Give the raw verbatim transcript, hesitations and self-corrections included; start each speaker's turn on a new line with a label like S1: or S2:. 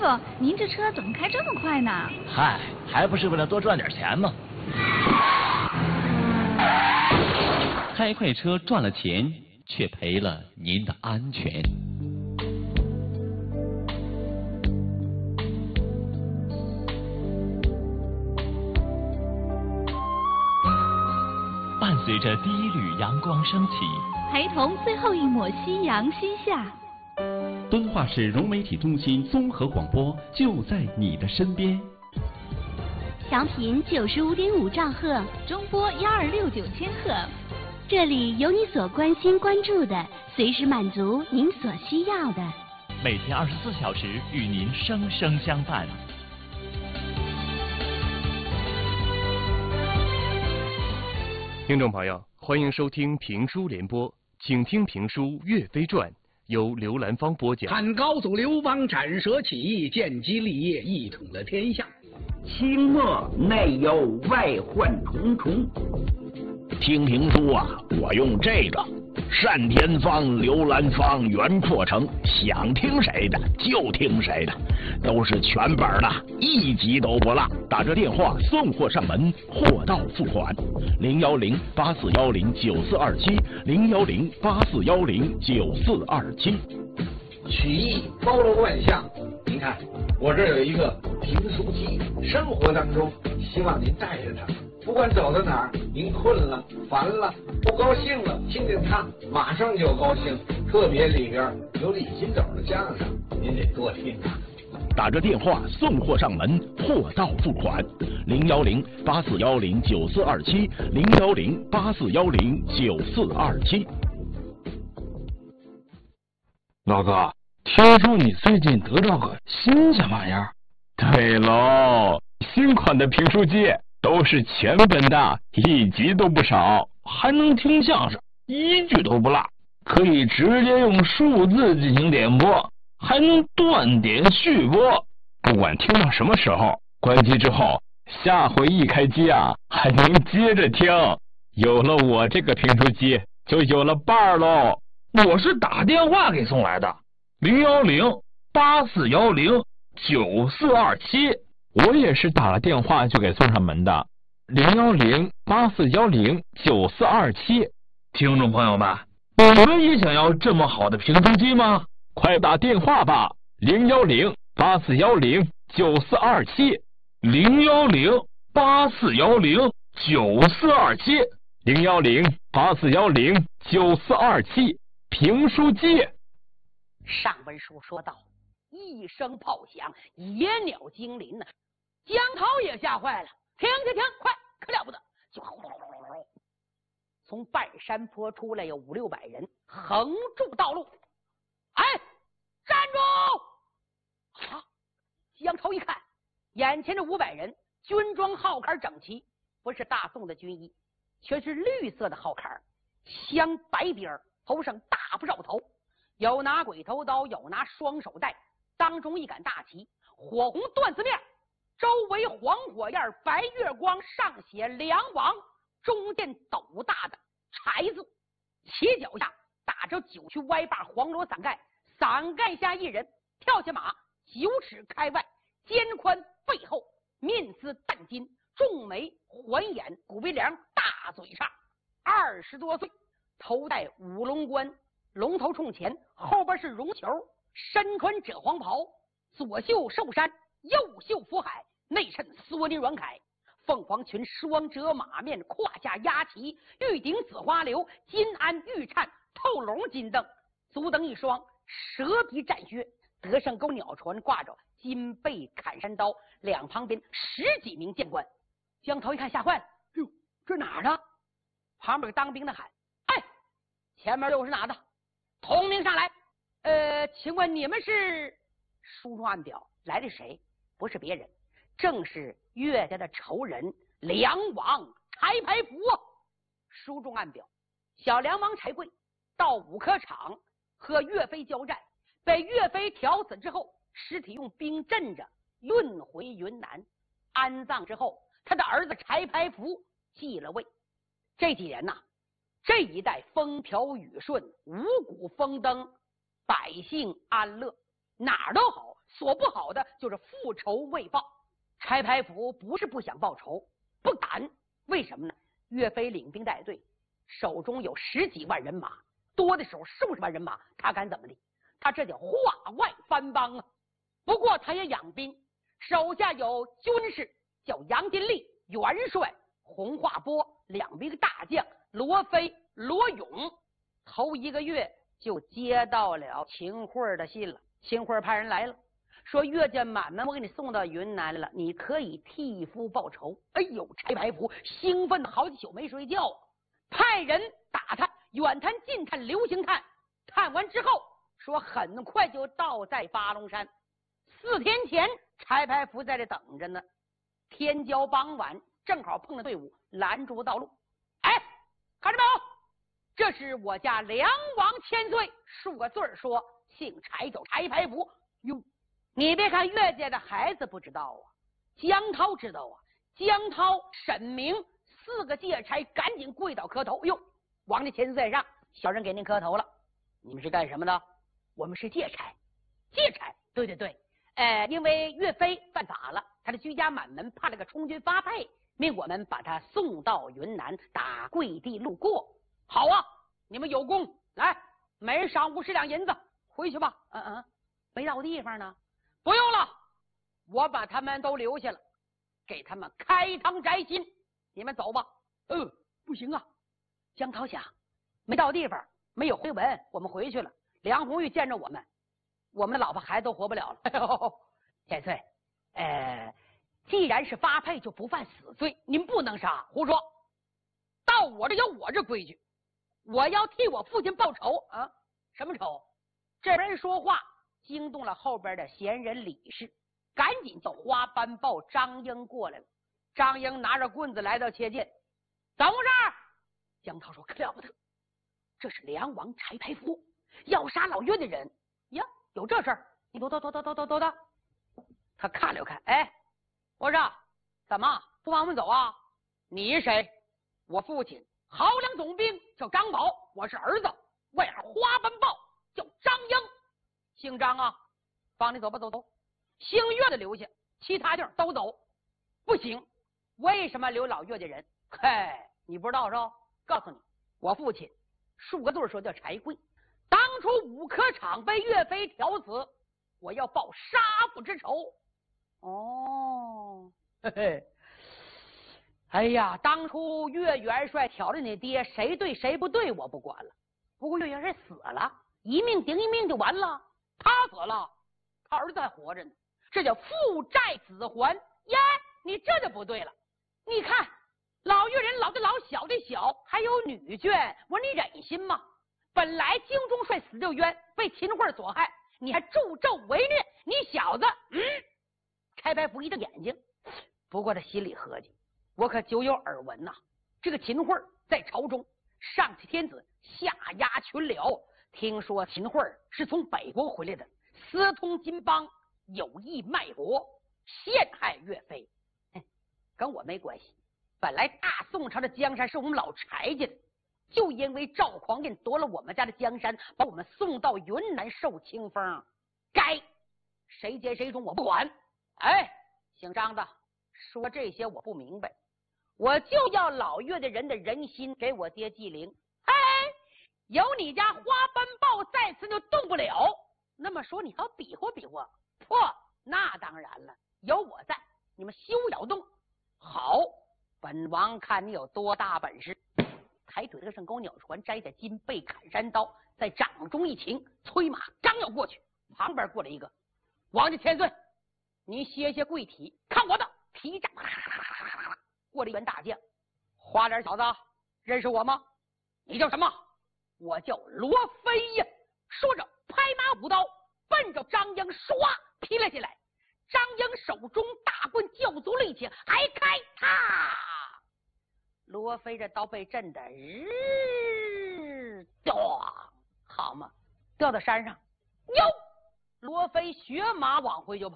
S1: 傅，您这车怎么开这么快呢？
S2: 嗨，还不是为了多赚点钱吗？
S3: 开快车赚了钱，却赔了您的安全。伴随着第一缕阳光升起，
S1: 陪同最后一抹夕阳西下。
S3: 敦化市融媒体中心综合广播就在你的身边。
S4: 调频九十五点五兆赫，
S1: 中波幺二六九千赫。
S4: 这里有你所关心关注的，随时满足您所需要的。
S3: 每天二十四小时与您生生相伴。
S5: 听众朋友，欢迎收听评书联播，请听评书《岳飞传》，由刘兰芳播讲。
S6: 汉高祖刘邦斩蛇起义，建基立业，一统了天下。
S7: 清末内忧外患重重。
S2: 听评书啊，我用这个单田芳、刘兰芳、袁阔成，想听谁的就听谁的，都是全本的，一集都不落。打这电话送货上门，货到付款。零幺零八四幺零九四二七，零幺零八四幺零九四二七。
S6: 曲艺包罗万象，您看我这儿有一个评书机，生活当中希望您带着它。不管走到哪儿，您困了、烦了、不高兴了，听见它马上就高兴。特别里边有李金斗的相声，您得多听啊。
S2: 打着电话送货上门，货到付款。零幺零八四幺零九四二七，零幺零八四幺零九四二七。
S8: 老哥，听说你最近得到个新鲜玩意儿？
S9: 对喽，新款的评书机。都是全本的，一集都不少，
S8: 还能听相声，一句都不落，可以直接用数字进行点播，还能断点续播。
S9: 不管听到什么时候，关机之后，下回一开机啊，还能接着听。有了我这个评书机，就有了伴儿喽。
S8: 我是打电话给送来的，零幺零八四幺零九四二七。
S9: 我也是打了电话就给送上门的，零幺零八四幺零九四二七。
S8: 听众朋友们，你们也想要这么好的评书机吗？
S9: 快打电话吧，零幺零八四幺零九四二七，
S8: 零幺零八四幺零九四二七，
S9: 零幺零八四幺零九四二七，评书机。
S10: 上文书说到，一声炮响，野鸟惊林呢、啊。江涛也吓坏了，停停停，快，可了不得！就从半山坡出来有五六百人，横住道路。哎，站住！啊！江涛一看，眼前这五百人军装号坎整齐，不是大宋的军衣，却是绿色的号坎，镶白边，头上大不少头，有拿鬼头刀，有拿双手带，当中一杆大旗，火红缎子面。周围黄火焰，白月光，上写梁王，中间斗大的柴字，旗脚下打着九曲歪把黄罗伞盖，伞盖下一人跳下马，九尺开外，肩宽背厚，面似淡金，重眉环眼，骨鼻梁，大嘴叉，二十多岁，头戴五龙冠，龙头冲前，后边是绒球，身穿赭黄袍，左袖寿山，右袖福海，内衬梭林软铠，凤凰裙双折马面，胯下压旗，玉顶紫花流，金鞍玉颤，透龙金镫，足蹬一双蛇皮战靴，德胜钩鸟船，挂着金背砍山刀，两旁边十几名谏官。江涛一看吓坏了，哎呦，这哪儿的？旁边当兵的喊：“哎，前面又是哪的？同名上来。呃，请问你们是？”书中暗表来的谁？不是别人，正是岳家的仇人梁王柴排福。书中暗表，小梁王柴贵到五科场和岳飞交战，被岳飞挑死之后，尸体用冰镇着运回云南安葬之后，他的儿子柴排福继了位。这几年呐、啊，这一带风调雨顺，五谷丰登，百姓安乐，哪儿都好， 所不好的就是复仇未报。柴排府不是不想报仇，不敢。为什么呢？岳飞领兵带队，手中有十几万人马，多的时候数十万人马，他敢怎么的？他这叫化外藩邦啊！不过他也养兵，手下有军士叫杨金立元帅，洪化波两名大将罗飞、罗勇。头一个月就接到了秦桧的信了，秦桧派人来了，说岳家满门我给你送到云南了，你可以替夫报仇。哎呦，柴排府兴奋好几宿没睡觉，派人打探远探近探流星探，探完之后说很快就到在八龙山。四天前柴排府在这等着呢，天交傍晚正好碰到队伍拦住道路。哎，看着没有，这是我家梁王千岁，数个字儿说姓柴叫柴排府。哟，你别看岳家的孩子不知道啊，江涛知道啊。江涛、沈明四个借差赶紧跪倒磕头。哟，王家千岁在上，小人给您磕头了。你们是干什么的？我们是借差。借差？对对对，呃，因为岳飞犯法了，他的居家满门判了个充军发配，命我们把他送到云南打跪地路过。好啊，你们有功，来，每人赏五十两银子，回去吧。嗯嗯，没到地方呢，不用了，我把他们都留下了，给他们开堂摘心。你们走吧。嗯，不行啊，江涛想，没到地方，没有回文，我们回去了，梁红玉见着我们，我们的老婆孩子都活不了了。哎呦，千岁，呃，既然是发配，就不犯死罪，您不能杀。胡说，到我这有我这规矩。我要替我父亲报仇啊！什么仇？这边人说话惊动了后边的闲人李氏，赶紧叫花班报张英过来了。张英拿着棍子来到切见，怎么回事？江涛说：“可了不得，这是梁王柴排府要杀老岳的人呀！有这事儿？你多多多多多多多的。”他看了看，哎，我说怎么不往我们走啊？你是谁？我父亲。豪梁总兵叫张宝，我是儿子，外号花斑豹，叫张英，姓张啊，放你走吧，走走。姓岳的留下，其他地儿都走。不行，为什么留老岳家人？嘿，你不知道是吧？告诉你，我父亲数个字说叫柴贵，当初五科场被岳飞挑死，我要报杀父之仇。哦，嘿嘿。哎呀，当初岳元帅挑着你爹，谁对谁不对我不管了。不过岳元帅死了，一命顶一命就完了。他死了，他儿子还活着呢，这叫父债子还呀！你这就不对了。你看老岳人老的老，小的小，还有女眷，我说你忍心吗？本来京中帅死就冤，被秦桧所害，你还助纣为虐，你小子，嗯！柴排府一瞪眼睛，不过他心里合计。我可久有耳闻呐、啊，这个秦桧在朝中上欺天子，下压群僚。听说秦桧是从北国回来的，私通金邦，有意卖国，陷害岳飞。跟我没关系。本来大宋朝的江山是我们老柴家的，就因为赵匡胤夺了我们家的江山，把我们送到云南受清风，该谁奸谁忠我不管。哎，姓张的说这些我不明白。我就要老岳的人的人心给我爹祭灵。哎，有你家花斑豹在此就动不了。那么说你要比划比划，破那当然了，有我在，你们休要动。好，本王看你有多大本事。抬腿这个圣狗鸟船，摘下金背砍山刀，在掌中一擎，催马刚要过去，旁边过来一个王家千岁，你歇歇跪体，看我的劈掌。过了一员大将，花脸小子，认识我吗？你叫什么？我叫罗飞呀。说着，拍马舞刀，奔着张英唰劈了下来。张英手中大棍叫足力气，还开他。罗飞这刀被震得日咚，好嘛，掉到山上。哟，罗飞学马往回就跑。